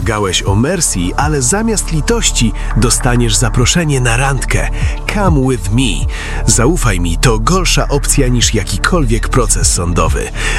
Błagałeś o mercy, ale zamiast litości dostaniesz zaproszenie na randkę. Come with me. Zaufaj mi, to gorsza opcja niż jakikolwiek proces sądowy.